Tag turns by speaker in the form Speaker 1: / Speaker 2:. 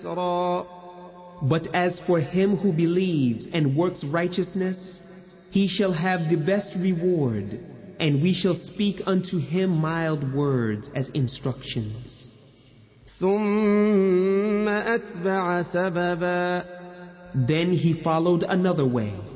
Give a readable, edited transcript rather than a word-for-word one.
Speaker 1: But as for him who believes and works righteousness, he shall have the best reward, and we shall speak unto him mild words as instructions.
Speaker 2: ثم أتبع سببا.
Speaker 1: Then he followed another way.